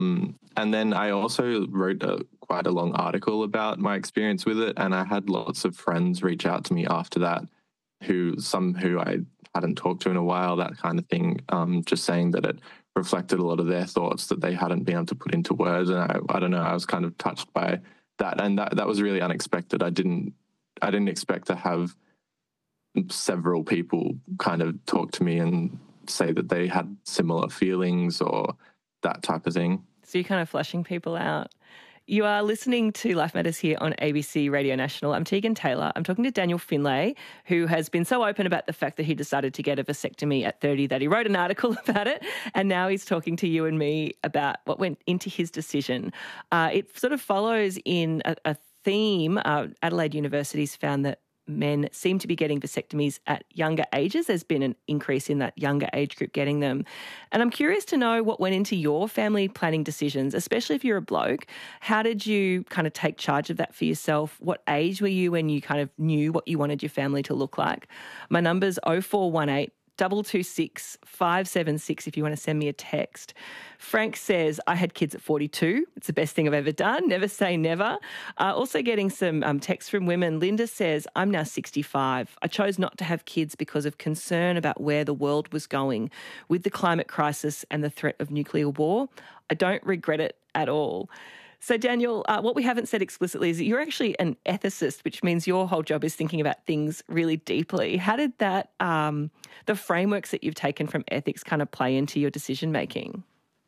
And then I also wrote quite a long article about my experience with it, and I had lots of friends reach out to me after that, some who I hadn't talked to in a while, that kind of thing, just saying that it reflected a lot of their thoughts that they hadn't been able to put into words. And I don't know, I was kind of touched by that, and that was really unexpected. I didn't expect to have several people kind of talk to me and say that they had similar feelings or that type of thing. So you're kind of fleshing people out. You are listening to Life Matters here on ABC Radio National. I'm Tegan Taylor. I'm talking to Daniel Finlay, who has been so open about the fact that he decided to get a vasectomy at 30 that he wrote an article about it, and now he's talking to you and me about what went into his decision. It sort of follows in a theme. Adelaide University's found that men seem to be getting vasectomies at younger ages. There's been an increase in that younger age group getting them. And I'm curious to know what went into your family planning decisions, especially if you're a bloke. How did you kind of take charge of that for yourself? What age were you when you kind of knew what you wanted your family to look like? My number's 0418 226 576 if you want to send me a text. Frank says, I had kids at 42. It's the best thing I've ever done. Never say never. Also getting some texts from women. Linda says, I'm now 65. I chose not to have kids because of concern about where the world was going with the climate crisis and the threat of nuclear war. I don't regret it at all. So, Daniel, what we haven't said explicitly is that you're actually an ethicist, which means your whole job is thinking about things really deeply. How did that, the frameworks that you've taken from ethics kind of play into your decision-making?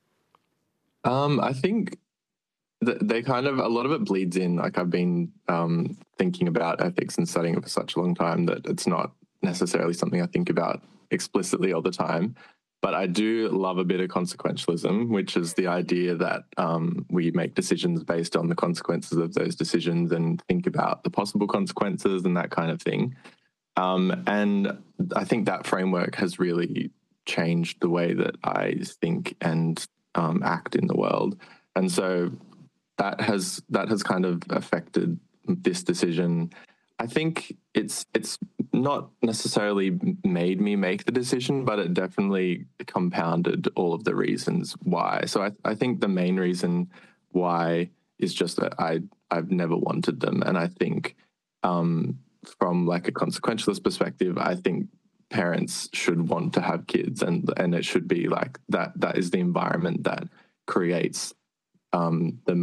I think they kind of, a lot of it bleeds in. Like, I've been thinking about ethics and studying it for such a long time that it's not necessarily something I think about explicitly all the time. But I do love a bit of consequentialism, which is the idea that we make decisions based on the consequences of those decisions and think about the possible consequences and that kind of thing. And I think that framework has really changed the way that I think and act in the world. And so that has kind of affected this decision. I think it's not necessarily made me make the decision, but it definitely compounded all of the reasons why. So I think the main reason why is just that I've never wanted them. And I think from like a consequentialist perspective, I think parents should want to have kids, and it should be like that is the environment that creates the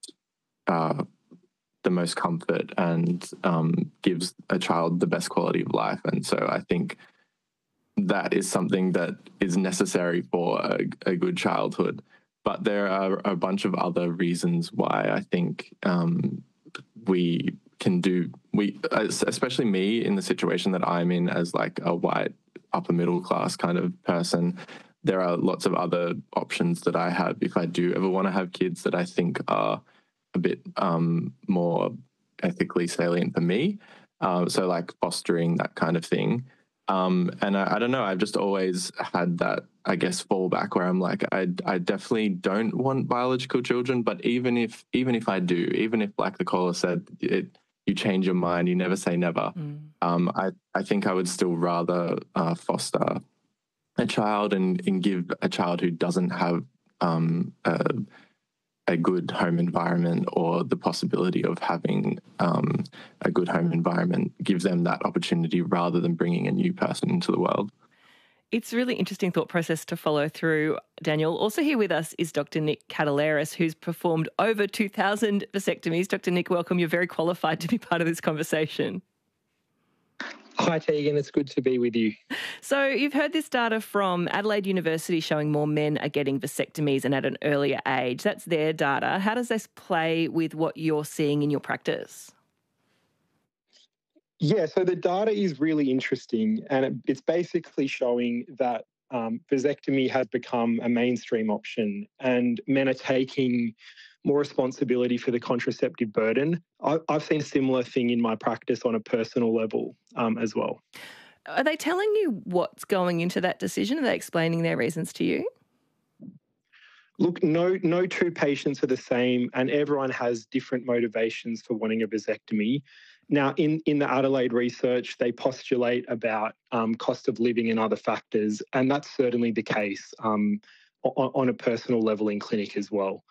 most comfort and gives a child the best quality of life. And so I think that is something that is necessary for a good childhood. But there are a bunch of other reasons why I think we can do, especially me in the situation that I'm in as like a white upper middle class kind of person, there are lots of other options that I have if I do ever want to have kids that I think are a bit more ethically salient for me. So like fostering, that kind of thing. And I don't know, I've just always had that, I guess, fallback where I'm like, I definitely don't want biological children, but even if I do, even if, like the caller said, you change your mind, you never say never, I think I would still rather foster a child and give a child who doesn't have a good home environment or the possibility of having a good home environment, give them that opportunity rather than bringing a new person into the world. It's a really interesting thought process to follow through, Daniel. Also here with us is Dr. Nick Cataleras, who's performed over 2,000 vasectomies. Dr. Nick, welcome. You're very qualified to be part of this conversation. Hi, Tegan. It's good to be with you. So you've heard this data from Adelaide University showing more men are getting vasectomies and at an earlier age. That's their data. How does this play with what you're seeing in your practice? Yeah, so the data is really interesting, and it's basically showing that vasectomy has become a mainstream option and men are taking more responsibility for the contraceptive burden. I've seen a similar thing in my practice on a personal level as well. Are they telling you what's going into that decision? Are they explaining their reasons to you? Look, no two patients are the same, and everyone has different motivations for wanting a vasectomy. Now, in the Adelaide research, they postulate about cost of living and other factors, and that's certainly the case. on a personal level in clinic as well.